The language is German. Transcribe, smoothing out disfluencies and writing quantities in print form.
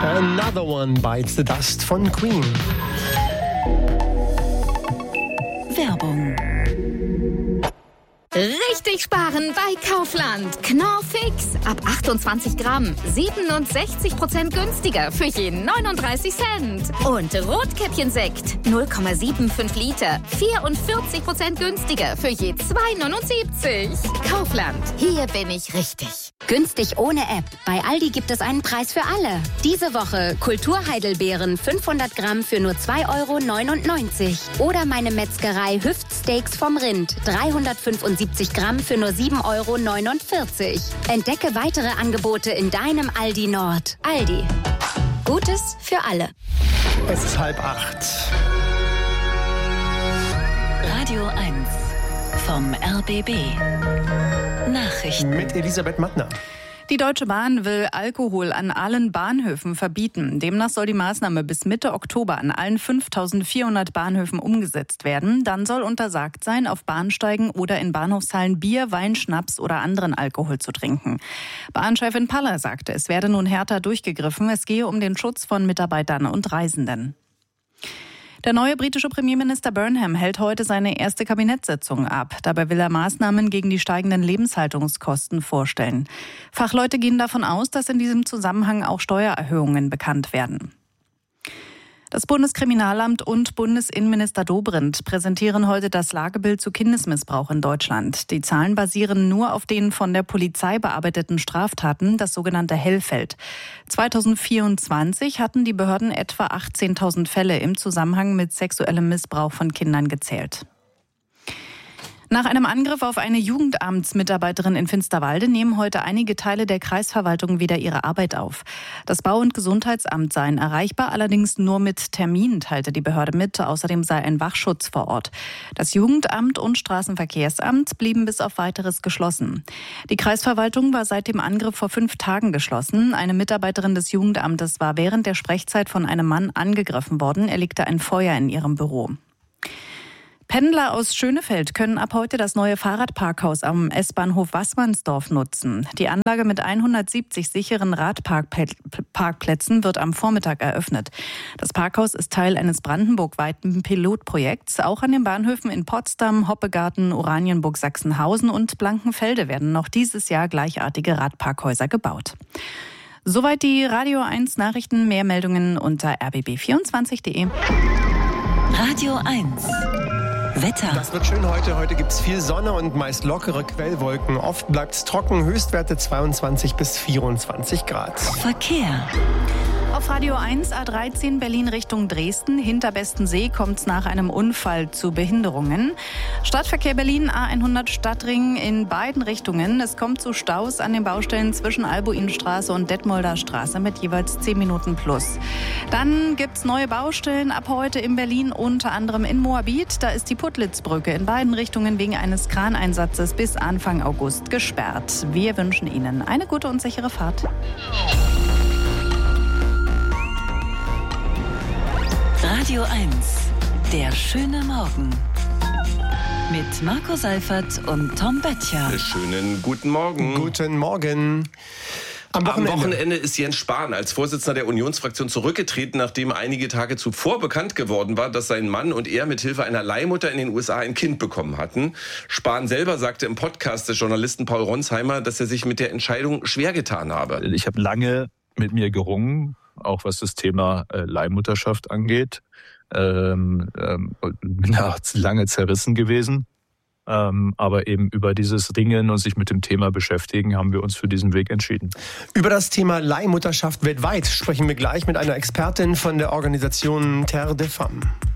Another One Bites the Dust von Queen. Werbung. Richtig sparen bei Kaufland. Knorr Fix. Ab 28 Gramm. 67% günstiger für je 39 Cent. Und Rotkäppchensekt. 0,75 Liter. 44% günstiger für je 2,79. Kaufland. Hier bin ich richtig. Günstig ohne App. Bei Aldi gibt es einen Preis für alle. Diese Woche Kulturheidelbeeren 500 Gramm für nur 2,99 €. Oder meine Metzgerei Hüftsteaks vom Rind 375 Gramm für nur 7,49 €. Entdecke weitere Angebote in deinem Aldi Nord. Aldi. Gutes für alle. Es ist 7:30. Radio 1 vom RBB. Nachrichten. Mit Elisabeth Mattner. Die Deutsche Bahn will Alkohol an allen Bahnhöfen verbieten. Demnach soll die Maßnahme bis Mitte Oktober an allen 5.400 Bahnhöfen umgesetzt werden. Dann soll untersagt sein, auf Bahnsteigen oder in Bahnhofshallen Bier, Wein, Schnaps oder anderen Alkohol zu trinken. Bahnchefin Paller sagte, es werde nun härter durchgegriffen. Es gehe um den Schutz von Mitarbeitern und Reisenden. Der neue britische Premierminister Burnham hält heute seine erste Kabinettssitzung ab. Dabei will er Maßnahmen gegen die steigenden Lebenshaltungskosten vorstellen. Fachleute gehen davon aus, dass in diesem Zusammenhang auch Steuererhöhungen bekannt werden. Das Bundeskriminalamt und Bundesinnenminister Dobrindt präsentieren heute das Lagebild zu Kindesmissbrauch in Deutschland. Die Zahlen basieren nur auf den von der Polizei bearbeiteten Straftaten, das sogenannte Hellfeld. 2024 hatten die Behörden etwa 18.000 Fälle im Zusammenhang mit sexuellem Missbrauch von Kindern gezählt. Nach einem Angriff auf eine Jugendamtsmitarbeiterin in Finsterwalde nehmen heute einige Teile der Kreisverwaltung wieder ihre Arbeit auf. Das Bau- und Gesundheitsamt seien erreichbar, allerdings nur mit Termin, teilte die Behörde mit. Außerdem sei ein Wachschutz vor Ort. Das Jugendamt und Straßenverkehrsamt blieben bis auf Weiteres geschlossen. Die Kreisverwaltung war seit dem Angriff vor 5 Tagen geschlossen. Eine Mitarbeiterin des Jugendamtes war während der Sprechzeit von einem Mann angegriffen worden. Er legte ein Feuer in ihrem Büro. Pendler aus Schönefeld können ab heute das neue Fahrradparkhaus am S-Bahnhof Waßmannsdorf nutzen. Die Anlage mit 170 sicheren Radparkplätzen wird am Vormittag eröffnet. Das Parkhaus ist Teil eines brandenburgweiten Pilotprojekts. Auch an den Bahnhöfen in Potsdam, Hoppegarten, Oranienburg, Sachsenhausen und Blankenfelde werden noch dieses Jahr gleichartige Radparkhäuser gebaut. Soweit die Radio 1 Nachrichten. Mehr Meldungen unter rbb24.de. Radio 1. Wetter. Das wird schön heute. Heute gibt es viel Sonne und meist lockere Quellwolken. Oft bleibt es trocken. Höchstwerte 22 bis 24 Grad. Verkehr. Auf Radio 1 A13 Berlin Richtung Dresden. Hinter Bestensee kommt es nach einem Unfall zu Behinderungen. Stadtverkehr Berlin A100 Stadtring in beiden Richtungen. Es kommt zu Staus an den Baustellen zwischen Albuinstraße und Detmolder Straße mit jeweils 10 Minuten plus. Dann gibt es neue Baustellen ab heute in Berlin, unter anderem in Moabit. Da ist die Puttlitzbrücke in beiden Richtungen wegen eines Kraneinsatzes bis Anfang August gesperrt. Wir wünschen Ihnen eine gute und sichere Fahrt. Radio 1, der schöne Morgen. Mit Marco Seifert und Tom Böttcher. Schönen guten Morgen. Guten Morgen. Am Wochenende ist Jens Spahn als Vorsitzender der Unionsfraktion zurückgetreten, nachdem einige Tage zuvor bekannt geworden war, dass sein Mann und er mithilfe einer Leihmutter in den USA ein Kind bekommen hatten. Spahn selber sagte im Podcast des Journalisten Paul Ronsheimer, dass er sich mit der Entscheidung schwer getan habe. Ich habe lange mit mir gerungen, auch was das Thema Leihmutterschaft angeht. Bin da lange zerrissen gewesen. Aber eben über dieses Ringen und sich mit dem Thema beschäftigen, haben wir uns für diesen Weg entschieden. Über das Thema Leihmutterschaft weltweit sprechen wir gleich mit einer Expertin von der Organisation Terre des Femmes.